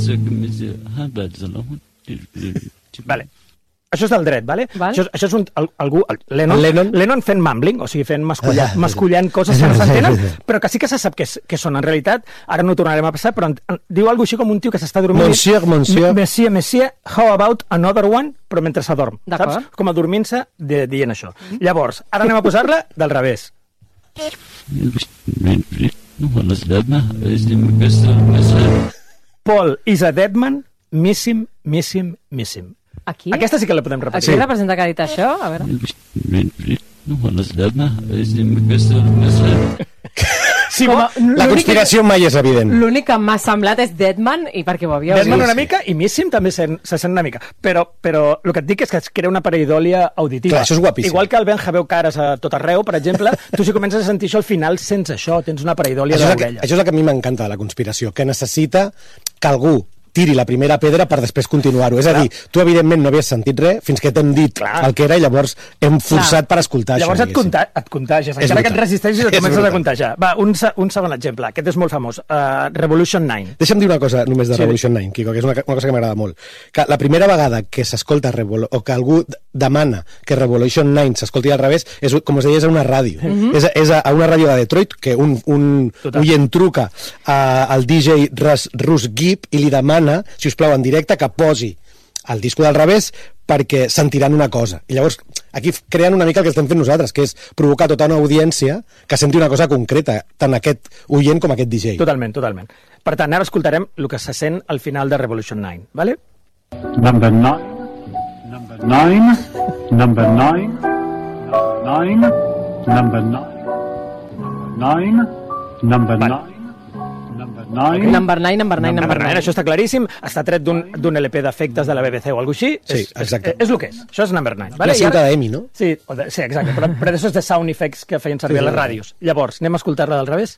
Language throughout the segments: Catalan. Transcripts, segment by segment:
Vale. Això és del dret, vale? Això és algú, Lennon fent mumbling, o sigui, fent mascullant coses que no s'entenen, però que sí que se sap què són. En realitat, ara no ho tornarem a passar, però diu alguna cosa així com un tio que s'està dormint. Monsieur, how about another one? Però mentre s'adorm, saps? Com adormint-se dient això. Llavors, ara anem a posar-la del revés. Paul is a dead man, miss him. Aquí? Aquesta sí que la podem repetir. Aquí representa que ha dit això? A veure. Sí, la conspiració mai és evident. L'únic que m'ha semblat és Deadman, i perquè ho havíeu Deadman una mica, i Missim també se sent una mica. Però el que et dic és que es crea una pareidòlia auditiva. Clar, això és guapíssim. Igual que el Benja veu cares a tot arreu, per exemple, tu si comences a sentir això al final sense això, tens una pareidòlia d'orella. Això és el que a mi m'encanta de la conspiració, que necessita que algú tiri la primera pedra per després continuar-ho. És a dir, tu evidentment no havies sentit res fins que t'hem dit el que era i llavors hem forçat per escoltar llavors això. Llavors et contagies, encara que et resisteixis et comences a contagiar. Va, un segon exemple, aquest és molt famós, Revolution 9. Deixa'm dir una cosa només de Revolution 9, Quico, que és una cosa que m'agrada molt. Que la primera vegada que s'escolta o que algú demana que Revolution 9 s'escolti al revés, és, com es deia, és a una ràdio. És a una ràdio de Detroit que un oient truca al DJ Russ Gibb i li demana, si us plau, en directe, que posi el disco del revés perquè sentiran una cosa. I llavors, aquí creen una mica el que estem fent nosaltres, que és provocar tota una audiència que senti una cosa concreta, tant aquest oient com aquest DJ. Totalment. Per tant, ara escoltarem el que se sent al final de Revolution 9, ¿vale? Number 9, number 9, number 9, number 9, number 9, number 9. Number 9. Això està claríssim, està tret d'un LP d'efectes de la BBC o alguna cosa així. Sí, exacte. És el que és. Això és Number 9. La cinta d'Emmy, no? Sí, exacte. Però això és de sound effects que feien servir a les ràdios. Llavors, anem a escoltar-la del revés?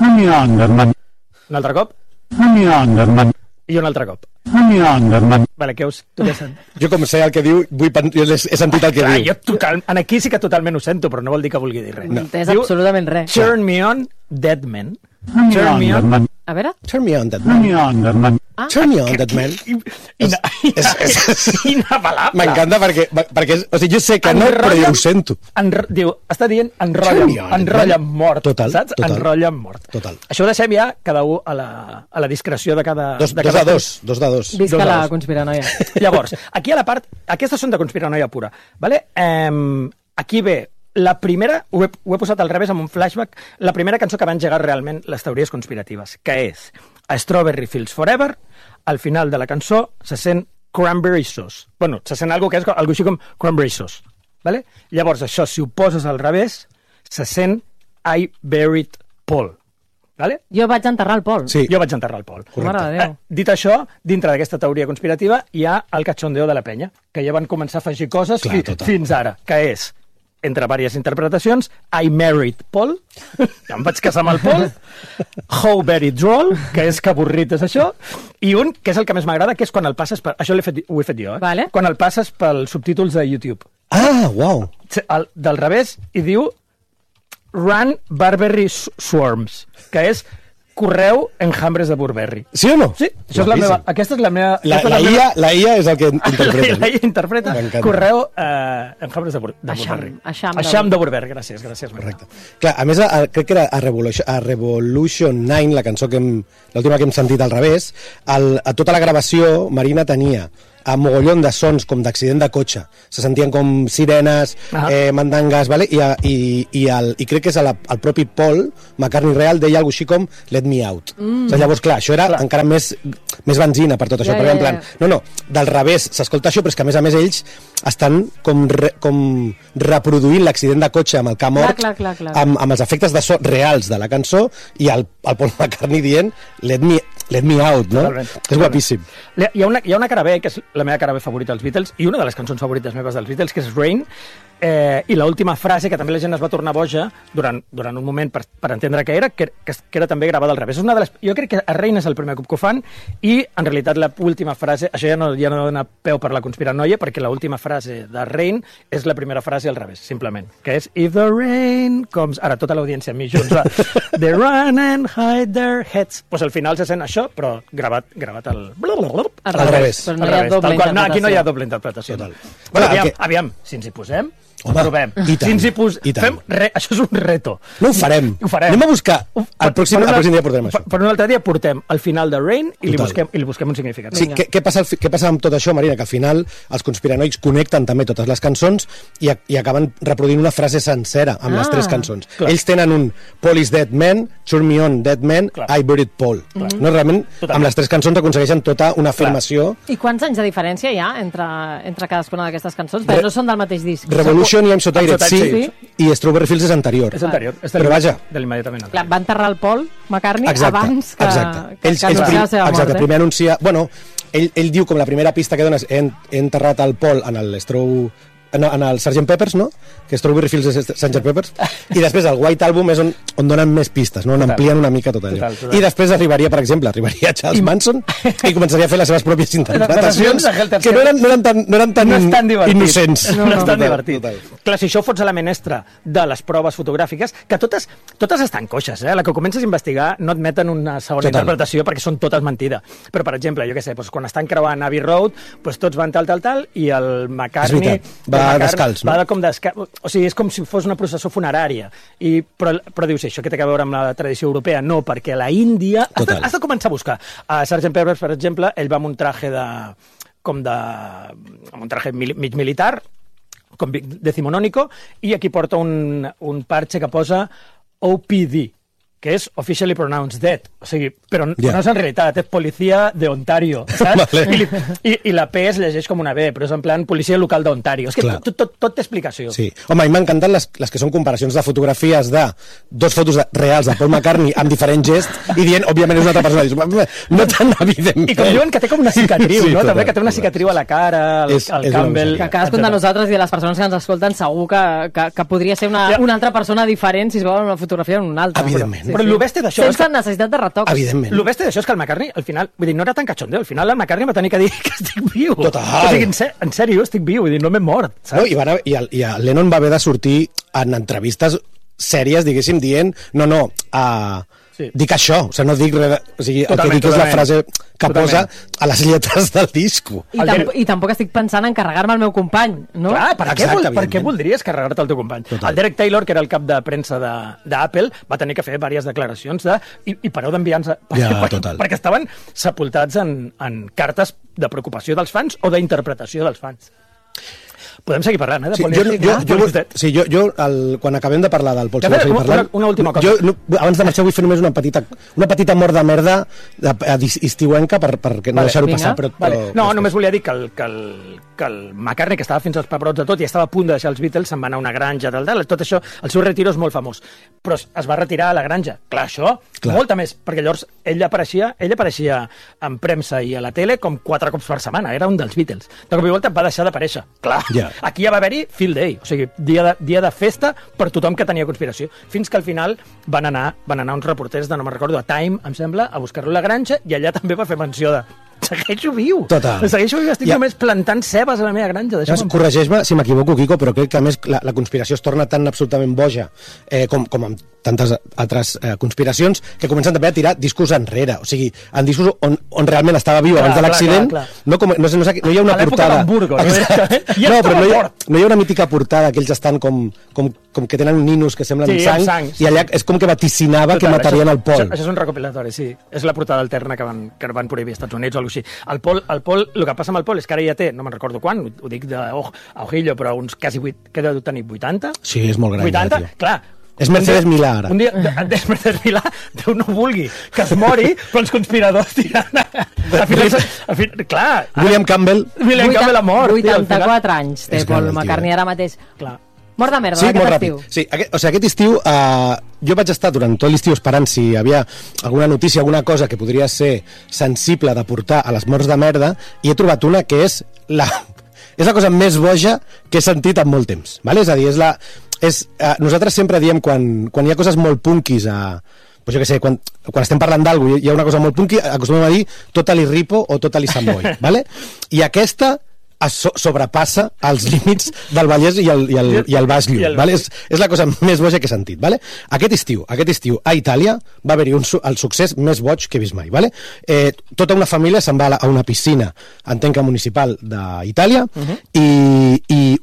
Un altre cop? I un altre cop. Vale, què us... Jo com sé el que diu, jo he sentit el que diu. Aquí sí que totalment ho sento, però no vol dir que vulgui dir res. No entès absolutament res. Turn me on, dead man. Turn me on. A veure? Turn me on, dead man. Turn me on, dead man. Inabalable. M'encanta perquè o sigui, jo sé que no, però jo ho sento. Diu, està dient enrotlla'm mort, saps? Enrotlla'm mort. Total. Això ho deixem ja cada un a la discreció de cada... Dos de dos. Visca la conspiranoia. Llavors, aquí a la part... Aquestes són de conspiranoia pura. Vale? Aquí ve la primera, ho he posat al revés amb un flashback, la primera cançó que va engegar realment les teories conspiratives, que és A Strawberry Fields Forever. Al final de la cançó se sent cranberry sauce. Bueno, se sent algo que és algo així com cranberry sauce. Vale? Llavors, això, si ho poses al revés, se sent I buried Paul. Vale? Jo vaig enterrar el Paul. Sí. Jo vaig enterrar el Paul. Mare de Déu. Dit això, dintre d'aquesta teoria conspirativa hi ha el cachondeo de la penya, que ja van començar a afegir coses fins ara, que és, entre diverses interpretacions, I married Paul, em vaig casar amb el Paul, How very droll, que és que avorrit és això, i un, que és el que més m'agrada, que és quan el passes per... Això ho he fet jo, Vale. Quan el passes pels subtítols de YouTube. Ah, uau! Del revés, i diu Run Burberry Swarms, que és correu enjambres de Burberry. Sí o no? Sí, això és la meva, aquesta és la meva... La IA és el que interpreta. La IA interpreta correu enjambres de Burberry. Eixam de Burberry, gràcies. Correcte. Clar, a més, crec que era a Revolution 9, la cançó l'última que hem sentit al revés, a tota la gravació Marina tenia a mogollon de sons com d'accident de cotxe, se sentien com sirenes, mandangues, vale? I crec que és el propi Paul McCartney real deia alguna així com let me out. O sigui, llavors, clar, això era encara més benzina per tot això, perquè en plan, no, del revés s'escolta això, però és que a més ells estan com reproduint l'accident de cotxe amb el que ha mort, amb els efectes de so reals de la cançó, i el Paul McCartney dient let me out, no? És guapíssim. Hi ha una cara B, que és la meva cara B favorita dels Beatles, i una de les cançons favorites meves dels Beatles, que és Rain. I l'última frase, que també la gent es va tornar boja durant un moment per entendre què era, que era també gravada al revés. És una de les, jo crec que a Rain és el primer cop que ho fan, i en realitat l'última frase, això ja no dona peu per la conspiranoia, perquè l'última frase de Rain és la primera frase al revés, simplement, que és If the rain comes... Ara tota l'audiència amb mi junts va They run and hide their heads. Pues al final se sent això, però gravat al revés. Però no hi ha doble interpretació. No, aquí no hi ha doble interpretació. Bueno, aviam, si ens hi posem, ho provem. I tant, això és un reto. No ho farem. Anem a buscar. El pròxim dia portarem això. Per un altre dia portem el final de Rain i li busquem un significat. Sí, què passa amb tot això, Marina? Que al final els conspiranoics connecten també totes les cançons i acaben reproduint una frase sencera amb les 3 cançons. Clar. Ells tenen un Paul is dead man, Turn me on, dead man, I buried Paul. No, realment, amb les 3 cançons aconsegueixen tota una afirmació. I quants anys de diferència hi ha entre cadascuna d'aquestes cançons? Perquè no són del mateix disc. Revolution i I'm So Tired, sí, i Strawberry Fields és anterior. És anterior. Però vaja. De l'immediatament. Clar, va enterrar el Paul McCartney abans que anunciar la seva mort. Exacte, primer anuncia... Bueno, ell diu com la primera pista que dones, he enterrat el Paul en el Sgt. Peppers, no? Que Strawberry Fields és Sgt. Peppers. I després el White Album és on donen més pistes, no? On amplien una mica tot allò. I després arribaria, per exemple, Charles Manson i començaria a fer les seves pròpies interpretacions que no eren tan innocents. No és tan divertit. Clar, si això ho fots a la menestra de les proves fotogràfiques, que totes estan coixes, eh? La que comences a investigar no et meten una segona interpretació perquè són totes mentida. Però, per exemple, jo què sé, quan estan creuant Abbey Road, tots van tal, i el McCartney... Va descalç, no? Va com descalç. O sigui, és com si fos una processó funerària. Però dius, això què té a veure amb la tradició europea? No, perquè a la Índia... Has de començar a buscar. A Sgt. Peppers, per exemple, ell va amb un traje amb un traje mig militar, com decimonònico, i aquí porta un parche que posa OPD, que és Officially Pronounced Dead. O sigui, però no és en realitat, és Policia de Ontario, saps? I la P es llegeix com una B, però és en plan Policia Local d'Ontario. És que tot té explicació. Sí. Home, a mi m'encanten les que són comparacions de fotografies de 2 fotos reals de Paul McCartney amb diferents gests i dient, òbviament, és una altra persona. No tan evident. I com diuen que té com una cicatriu, no? També que té una cicatriu a la cara, al Campbell... Que cadascun de nosaltres i de les persones que ens escolten segur que podria ser una altra persona diferent si es veuen una fotografia en una altra. Evidentment. Però el bèstia d'això... Sense necessitat de retocs. Evidentment. El bèstia d'això és que el McCartney, al final, vull dir, no era tan cachondeo, al final el McCartney va tenir que dir que estic viu. Total. O sigui, en sèrio, estic viu, vull dir, no m'he mort, saps? No, i el Lennon va haver de sortir en entrevistes sèries, diguéssim, dient, dic això, o sigui, no dic res, o sigui, el que dic és la frase que posa a les lletres del disco. I tampoc estic pensant en carregar-me el meu company, no? Clar, per què voldries carregar-te el teu company? Total. El Derek Taylor, que era el cap de premsa d'Apple, va tenir que fer diverses declaracions i pareu d'enviar-nos... Perquè estaven sepultats en cartes de preocupació dels fans o d'interpretació dels fans. Podem seguir parlant, de política. Quan acabem de parlar del Paul, una última cosa. Abans de marxar vull fer només una petita mort de merda estiuenca per no deixar-ho passar. Només volia dir que el McCartney, que estava fins als pebrots de tot i estava a punt de deixar els Beatles, se'n va anar a una granja, tot això, el seu retiro és molt famós. Però es va retirar a la granja. Clar, això, molta més, perquè llavors ell apareixia en premsa i a la tele com 4 cops per setmana, era un dels Beatles. De cop i volta va deixar d'aparèixer. Clar, aquí ja va haver-hi Field Day, o sigui, dia de festa per tothom que tenia conspiració, fins que al final van anar uns reporters de, no me'n recordo, a Time, em sembla, a buscar-lo a la granja, i allà també va fer menció de segueixo viu. Total. Segueixo viu, estic només plantant cebes a la meva granja. Corregeix-me si m'equivoco, Quico, però crec que a més la conspiració es torna tan absolutament boja com amb tantes altres conspiracions que comencen també a tirar discos enrere, o sigui, en discos on realment estava viu abans de l'accident, no hi ha una portada. No, però no hi ha una mítica portada que ells estan com que tenen ninos que semblen sang, i allà és com que vaticinava que matarien el Paul. Això és un recopilatori, sí. És la portada alterna que van prohibir als Estats Units o alguna cosa així. El Paul, el que passa amb el Paul és que ara ja té, no me'n recordo quan, ho dic d'ojillo, però uns quasi 8, que deu tenir 80? Sí, és molt gran. 80? Clar. És Mercedes Milà, ara. Un dia, Mercedes Milà, Déu no vulgui que es mori, però els conspiradors tirant... Clar. William Campbell ha mort. 84 anys té Paul McCartney ara mateix. Clar. Mort de merda, aquest estiu. Sí, aquest estiu jo vaig estar durant tot l'estiu esperant si hi havia alguna notícia, alguna cosa que podria ser sensible de portar a les morts de merda, i he trobat una que és és la cosa més boja que he sentit en molt temps, vale? És a dir, nosaltres sempre diem quan hi ha coses molt punkis pues jo què sé, quan estem parlant d'algú i hi ha una cosa molt punky, acostumem a dir Totally Ripo o Totally Samboy, vale? I aquesta sobrepassa els límits del Vallès i el Baix Llop, vale? És la cosa més boja que he sentit, vale? Aquest estiu a Itàlia va haver-hi el succés més boig que he vist mai, vale? Tota una família se'n va a una piscina entenc que municipal d'Itàlia i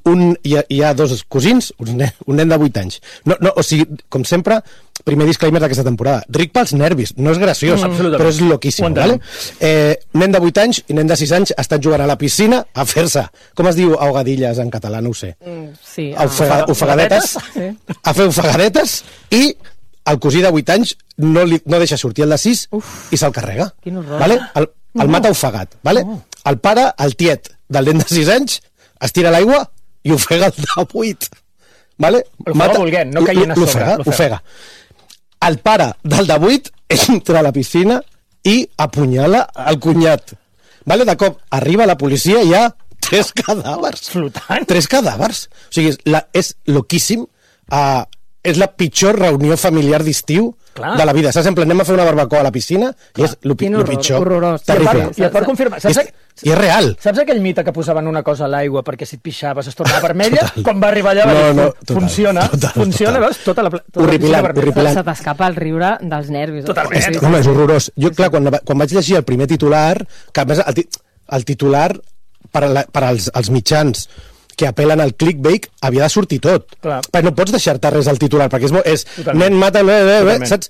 hi ha dos cosins, un nen de 8 anys. O sigui, com sempre, primer disclaimer d'aquesta temporada, ric pels nervis, no és graciós, però és loquíssim, vale? Nen de 8 anys i nen de 6 anys estan jugant a la piscina a fer-se, com es diu ahogadilles en català, no ho sé, sí, ofegadetes, a fer ofegadetes, i el cosí de 8 anys no deixa sortir el de 6 i se'l carrega, vale? El mata ofegat, vale? El pare, el tiet del nen de 6 anys, es tira a l'aigua i ofega el de 8, vale? L'ofega volent, no caient a sobre. L'ofega. El pare del de 8 entra a la piscina i apunyala el cunyat. Vale? De cop arriba la policia i hi ha 3 cadàvers. Flotant? 3 cadàvers. O sigui, és loquíssim. És la pitjor reunió familiar d'estiu de la vida. Saps? En plan, anem a fer una barbacoa a la piscina i és el pitjor. Horrorós. Terrible. I a part confirmar... I és real. Saps aquell mite que posaven una cosa a l'aigua perquè si et pixaves es tornava vermella? Quan va arribar allà funciona, veus? Horripilant. Se t'escapa el riure dels nervis. Totalment. No, és horrorós. Jo, clar, quan vaig llegir el primer titular, que a més el titular per als mitjans que apel·len al clickbait havia de sortir tot. Però no pots deixar-te res al titular, perquè és nen mata, saps?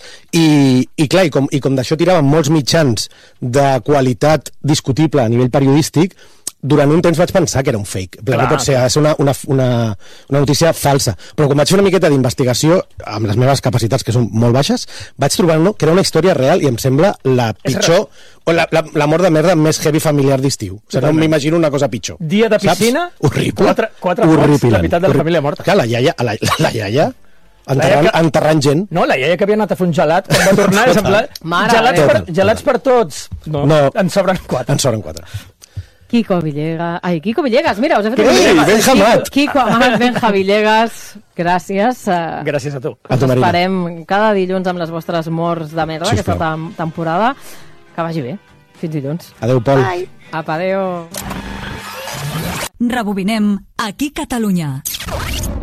I clar, i com d'això tiraven molts mitjans de qualitat discutible a nivell periodístic, durant un temps vaig pensar que era un fake. No pot ser, ha de ser una notícia falsa. Però quan vaig fer una miqueta d'investigació, amb les meves capacitats, que són molt baixes, vaig trobar que era una història real i em sembla la pitjor, o la mort de merda més heavy familiar d'estiu. O sigui, no m'imagino una cosa pitjor. Dia de piscina, horrible. 4 morts, la meitat de la família morta. Clar, la iaia enterrant gent. No, la iaia que havia anat a fer un gelat, quan va tornar, és en plan, gelats per tots. No, en sobren 4. En sobren 4. Kiko Villegas, mira, us he fet Benja Amat. Kiko Amat, Benja Villegas, gràcies. Gràcies a tu. Us esperem cada dilluns amb les vostres morts de merda, aquesta temporada. Que vagi bé. Fins dilluns. Adéu, Pol. Apa, adéu. Rebobinem Aquí Catalunya.